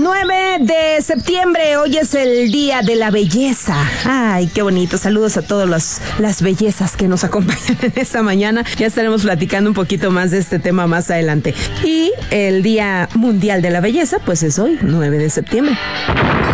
9 de septiembre, hoy es el Día de la Belleza. Ay, qué bonito. Saludos a todas las bellezas que nos acompañan en esta mañana. Ya estaremos platicando un poquito más de este tema más adelante. Y el Día Mundial de la Belleza, pues es hoy, 9 de septiembre.